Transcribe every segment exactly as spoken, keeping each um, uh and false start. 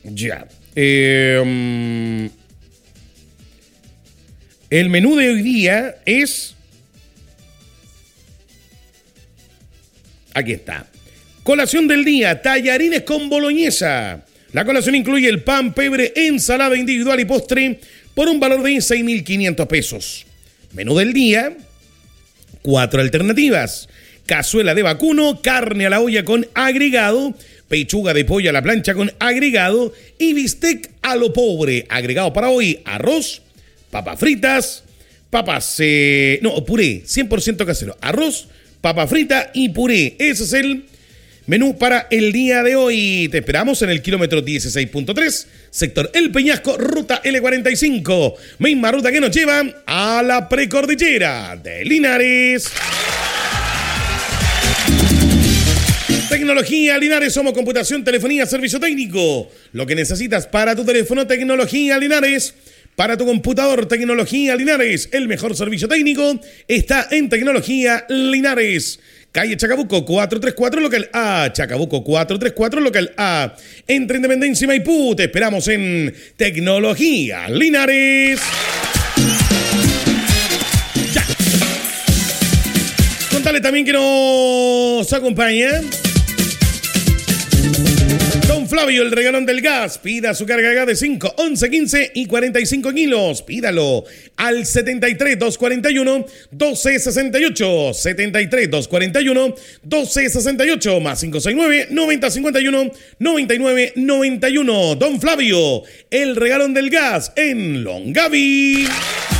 Ya. Eh, um, el menú de hoy día es... Aquí está. Colación del día, tallarines con boloñesa. La colación incluye el pan, pebre, ensalada individual y postre por un valor de seis mil quinientos pesos. Menú del día, cuatro alternativas. Cazuela de vacuno, carne a la olla con agregado, pechuga de pollo a la plancha con agregado y bistec a lo pobre. Agregado para hoy, arroz, papas fritas, papas... Eh, no, puré, cien por ciento casero. Arroz, papa frita y puré. Ese es el menú para el día de hoy. Te esperamos en el kilómetro dieciséis punto tres, sector El Peñasco, ruta L cuarenta y cinco. Misma ruta que nos lleva a la precordillera de Linares. Tecnología Linares, somos computación, telefonía, servicio técnico. Lo que necesitas para tu teléfono, Tecnología Linares. Para tu computador, Tecnología Linares. El mejor servicio técnico está en Tecnología Linares. Calle Chacabuco cuatrocientos treinta y cuatro, local A. Chacabuco cuatrocientos treinta y cuatro, local A. Entre Independencia y Maipú, te esperamos en Tecnología Linares. Ya. Contale también que nos acompaña Don Flavio, el regalón del gas. Pida su carga gas de cinco, once, quince y cuarenta y cinco kilos. Pídalo al setenta y tres, doscientos cuarenta y uno, doce sesenta y ocho. setenta y tres, doscientos cuarenta y uno, doce sesenta y ocho. Más cinco seis nueve, noventa cincuenta y uno, noventa y nueve noventa y uno. Don Flavio, el regalón del gas en Longaví.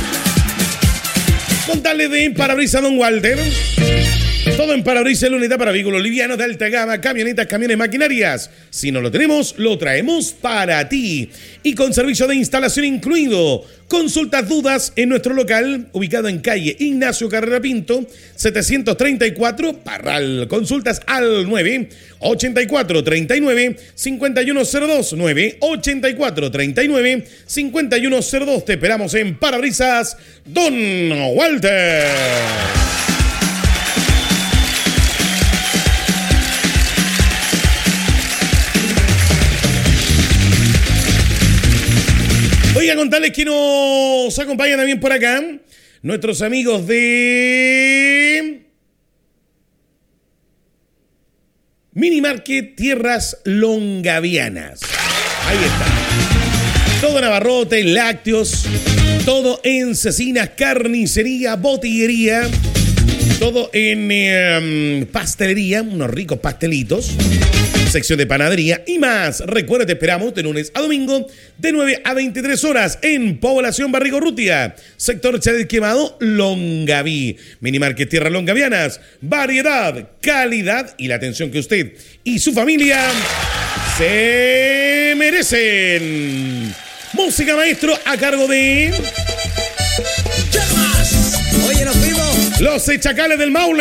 Contale de Parabrisas Don Walter. Todo en Parabrisas, la unidad para vehículos livianos de alta gama, camionetas, camiones, maquinarias. Si no lo tenemos, lo traemos para ti. Y con servicio de instalación incluido. Consultas, dudas en nuestro local, ubicado en calle Ignacio Carrera Pinto, setecientos treinta y cuatro, Parral. Consultas al nueve ochenta y cuatro treinta y nueve cincuenta y uno cero dos, nueve ochenta y cuatro treinta y nueve cincuenta y uno cero dos. Te esperamos en Parabrisas Don Walter. Voy a contarles que nos acompañan también por acá nuestros amigos de Mini Market Tierras Longavianas. Ahí está. Todo en abarrotes, lácteos, todo en cecinas, carnicería, botillería, todo en eh, pastelería, unos ricos pastelitos. Sección de panadería y más. Recuerda, te esperamos de lunes a domingo de nueve a veintitrés horas en Población Barrigorrutia, sector Chalet Quemado, Longaví. Minimarket Tierras Longavianas, variedad, calidad y la atención que usted y su familia se merecen. Música, maestro, a cargo de... Oye, nos fuimos. Los Chacales del Maule.